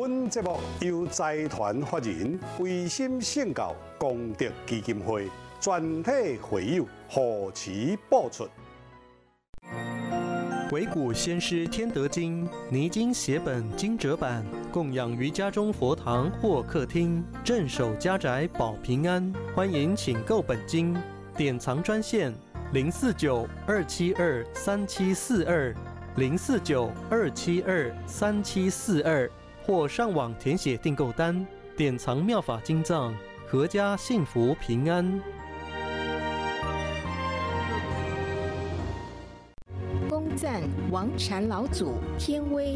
本节目由财团法人维心圣教功德基金会全体会友护持播出。 鬼谷先师天德经泥经写本经折版，供养于家中佛堂或客厅，镇守家宅保平安。欢迎请购本经，典藏专线049-272-3742，049-272-3742，或上网填写订购单，典藏妙法经藏，阖家幸福平安。 恭赞王禅老祖天威。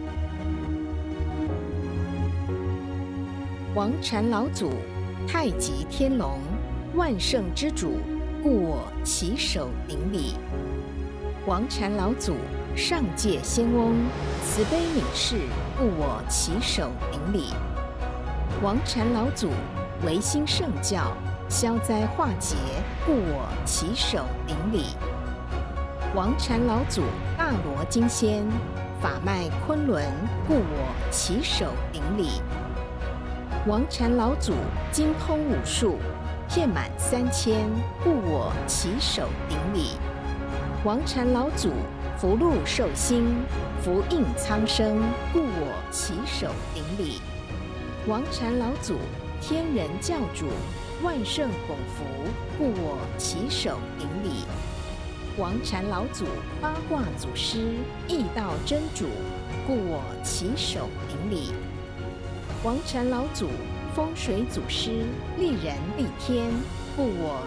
王禅老祖，太极天龙，万圣之主，故我起手顶礼。王禅老祖，上界仙翁，慈悲悯世，故我起手顶礼。王禅老祖，维心圣教，消灾化劫，故我起手顶礼。王禅老祖，大罗金仙，法脉昆仑，故我起手顶礼。王禅老祖，精通武术，遍满3000，故我起手顶礼。王禅老祖，福禄寿星，福应苍生，故我起手顶礼。王禅老祖，天人教主，万圣拱福，故我起手顶礼。王禅老祖，八卦祖师，易道真主，故我起手顶礼。王禅老祖，风水祖师，利人利天，故我